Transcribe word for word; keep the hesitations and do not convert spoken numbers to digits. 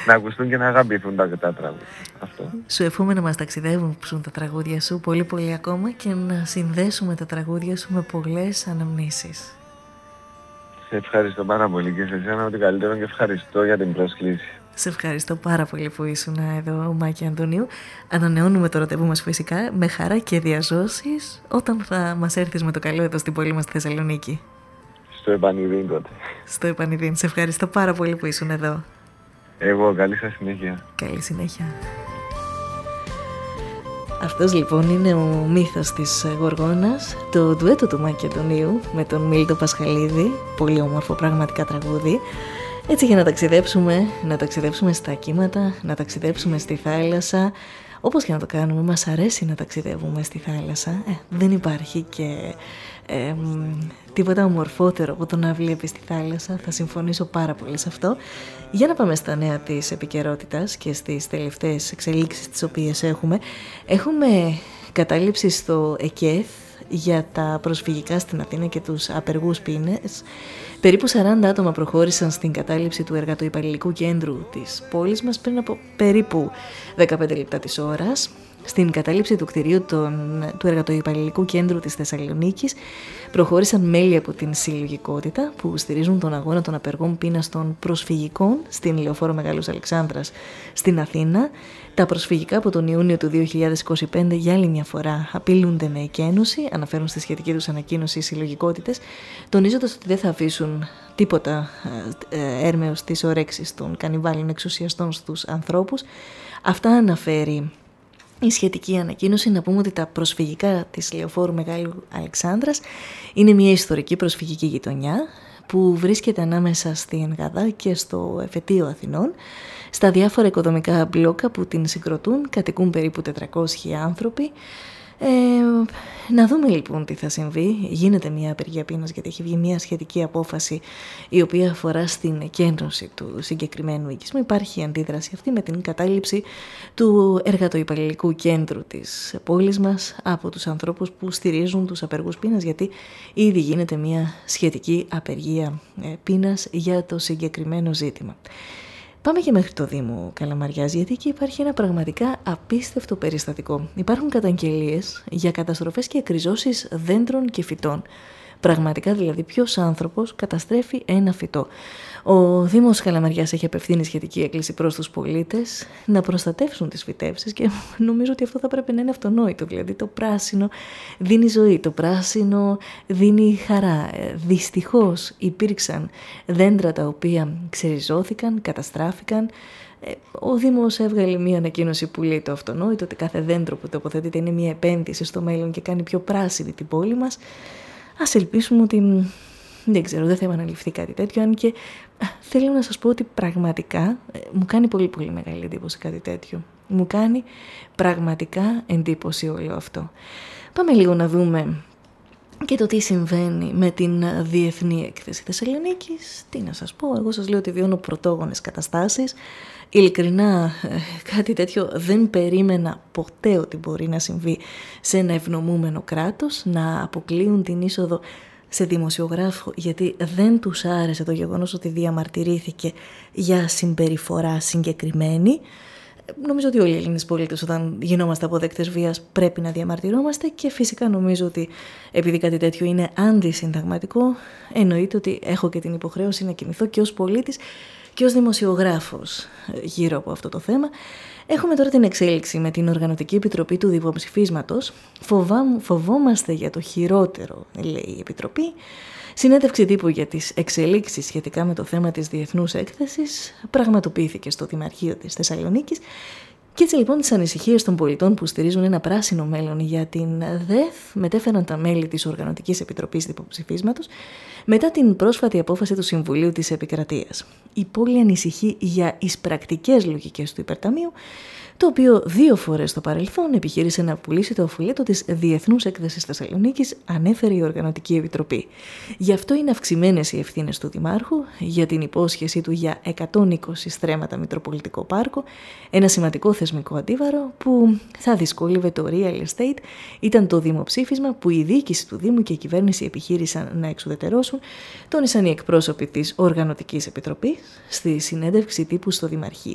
να ακουστούν και να αγαπηθούν τα, τα τραγούδια. Αυτό. Σου εύχομαι να μας ταξιδεύουν τα τραγούδια σου πολύ πολύ ακόμα και να συνδέσουμε τα τραγούδια σου με πολλές αναμνήσεις. Σε ευχαριστώ πάρα πολύ και σε εσένα ό,τι καλύτερο και ευχαριστώ για την πρόσκληση. Σε ευχαριστώ πάρα πολύ που ήσουν εδώ, Μάκη Αντωνίου. Ανανεώνουμε το ραντεβού μας φυσικά με χαρά και διαζώσεις όταν θα μας έρθεις με το καλό εδώ στην πόλη μας στη Θεσσαλονίκη. Στο επανειδήν τότε. Στο επανειδήν. Σε ευχαριστώ πάρα πολύ που ήσουν εδώ. Εγώ, καλή σας συνέχεια. Καλή συνέχεια. Αυτός λοιπόν είναι ο μύθος της Γοργόνας, το ντουέτο του Μάκη Αντωνίου με τον Μίλτο Πασχαλίδη, πολύ όμορφο πραγματικά τραγούδι. Έτσι για να ταξιδέψουμε, να ταξιδέψουμε στα κύματα, να ταξιδέψουμε στη θάλασσα. Όπως και να το κάνουμε, μας αρέσει να ταξιδεύουμε στη θάλασσα. Ε, δεν υπάρχει και ε, τίποτα ομορφότερο από το να βλέπεις τη θάλασσα. Θα συμφωνήσω πάρα πολύ σε αυτό. Για να πάμε στα νέα της επικαιρότητας και στις τελευταίες εξελίξεις τις οποίες έχουμε. Έχουμε κατάληψη στο ΕΚΕΘ για τα προσφυγικά στην Αθήνα και τους απεργούς πείνες. Περίπου σαράντα άτομα προχώρησαν στην κατάληψη του εργατοϊπαλληλικού κέντρου της πόλης μας πριν από περίπου δεκαπέντε λεπτά της ώρας. Στην κατάληψη του κτηρίου των, του εργατοϊπαλληλικού κέντρου της Θεσσαλονίκης προχώρησαν μέλη από την συλλογικότητα που στηρίζουν τον αγώνα των απεργών πείνας των προσφυγικών στην Λεωφόρο Μεγάλος Αλεξάνδρας στην Αθήνα. Τα προσφυγικά από τον Ιούνιο του δύο χιλιάδες είκοσι πέντε για άλλη μια φορά απειλούνται με εκένωση, αναφέρουν στη σχετική τους ανακοίνωση οι συλλογικότητες, τονίζοντας ότι δεν θα αφήσουν τίποτα έρμεως της ορέξης των κανιβάλων εξουσιαστών στους ανθρώπους. Αυτά αναφέρει η σχετική ανακοίνωση. Να πούμε ότι τα προσφυγικά της Λεωφόρου Μεγάλου Αλεξάνδρας είναι μια ιστορική προσφυγική γειτονιά που βρίσκεται ανάμεσα στην Γαδά και στο Εφετείο Αθηνών. Στα διάφορα οικοδομικά μπλόκα που την συγκροτούν κατοικούν περίπου τετρακόσιοι άνθρωποι. Ε, να δούμε λοιπόν τι θα συμβεί. Γίνεται μια απεργία πείνας γιατί έχει βγει μια σχετική απόφαση η οποία αφορά στην εκένωση του συγκεκριμένου οικισμού. Υπάρχει αντίδραση αυτή με την κατάληψη του εργατοϊπαλληλικού κέντρου της πόλης μας από τους ανθρώπους που στηρίζουν τους απεργούς πείνας, γιατί ήδη γίνεται μια σχετική απεργία πείνας για το συγκεκριμένο ζήτημα. Πάμε και μέχρι το Δήμο Καλαμαριάς, γιατί εκεί υπάρχει ένα πραγματικά απίστευτο περιστατικό. Υπάρχουν καταγγελίες για καταστροφές και εκριζώσεις δέντρων και φυτών. Πραγματικά δηλαδή ποιος άνθρωπος καταστρέφει ένα φυτό. Ο Δήμος Καλαμαριάς έχει απευθύνει σχετική έκκληση προς τους πολίτες να προστατεύσουν τις φυτεύσεις και νομίζω ότι αυτό θα πρέπει να είναι αυτονόητο. Δηλαδή το πράσινο δίνει ζωή, το πράσινο δίνει χαρά. Δυστυχώς υπήρξαν δέντρα τα οποία ξεριζώθηκαν, καταστράφηκαν. Ο Δήμος έβγαλε μια ανακοίνωση που λέει το αυτονόητο, ότι κάθε δέντρο που τοποθετείται είναι μια επένδυση στο μέλλον και κάνει πιο πράσινη την πόλη μας. Ας ελπίσουμε ότι, δεν ξέρω, δεν θα επαναληφθεί κάτι τέτοιο, αν και θέλω να σας πω ότι πραγματικά μου κάνει πολύ πολύ μεγάλη εντύπωση κάτι τέτοιο. Μου κάνει πραγματικά εντύπωση όλο αυτό. Πάμε λίγο να δούμε και το τι συμβαίνει με την Διεθνή Έκθεση Θεσσαλονίκης. Τι να σας πω, εγώ σας λέω ότι βιώνω πρωτόγονες καταστάσεις. Ειλικρινά κάτι τέτοιο δεν περίμενα ποτέ ότι μπορεί να συμβεί σε ένα ευνομούμενο κράτος, να αποκλείουν την είσοδο σε δημοσιογράφο γιατί δεν τους άρεσε το γεγονός ότι διαμαρτυρήθηκε για συμπεριφορά συγκεκριμένη. Νομίζω ότι όλοι οι Έλληνες πολίτες όταν γινόμαστε αποδέκτες βίας πρέπει να διαμαρτυρόμαστε και φυσικά νομίζω ότι επειδή κάτι τέτοιο είναι αντισυνταγματικό, εννοείται ότι έχω και την υποχρέωση να κινηθώ και ως πολίτης και ως δημοσιογράφος γύρω από αυτό το θέμα. Έχουμε τώρα την εξέλιξη με την Οργανωτική Επιτροπή του Δημοψηφίσματος. Φοβά, φοβόμαστε για το χειρότερο, λέει η Επιτροπή. Συνέντευξη τύπου για τις εξελίξεις σχετικά με το θέμα της Διεθνούς Έκθεσης πραγματοποιήθηκε στο Δημαρχείο της Θεσσαλονίκης. Και έτσι λοιπόν τις ανησυχίες των πολιτών που στηρίζουν ένα πράσινο μέλλον για την ΔΕΘ μετέφεραν τα μέλη της Οργανωτικής Επιτροπής Δημοψηφίσματος μετά την πρόσφατη απόφαση του Συμβουλίου της Επικρατείας. Η πόλη ανησυχεί για εισπρακτικές λογικές του υπερταμείου, το οποίο δύο φορές στο παρελθόν επιχείρησε να πουλήσει το αφουλέτο της Διεθνούς Έκθεσης Θεσσαλονίκης, ανέφερε η Οργανωτική Επιτροπή. Γι' αυτό είναι αυξημένες οι ευθύνες του Δημάρχου για την υπόσχεσή του για εκατόν είκοσι στρέμματα Μητροπολιτικό Πάρκο, ένα σημαντικό θεσμικό αντίβαρο που θα δυσκόλυβε το real estate. Ήταν το δημοψήφισμα που η διοίκηση του Δήμου και η κυβέρνηση επιχείρησαν να εξουδετερώσουν, τόνισαν οι εκπρόσωποι της Οργανωτικής Επιτροπής στη συνέντευξη τύπου στο Δημαρχείο.